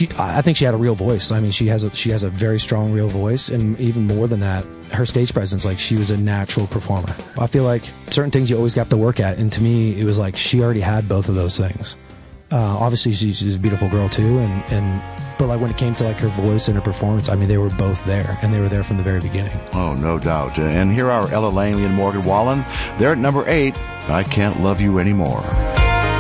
I think she had a real voice. I mean, she has a very strong real voice, and even more than that, her stage presence. Like, she was a natural performer. I feel like certain things you always have to work at, and to me, it was like she already had both of those things. Obviously, she's a beautiful girl too, but like when it came to like her voice and her performance, I mean, they were both there, and they were there from the very beginning. Oh, no doubt. And here are Ella Langley and Morgan Wallen. They're at number 8. I Can't Love You Anymore.